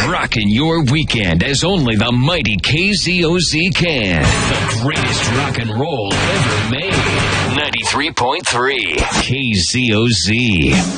Rocking your weekend as only the mighty KZOZ can. The greatest rock and roll ever made. 93.3 KZOZ.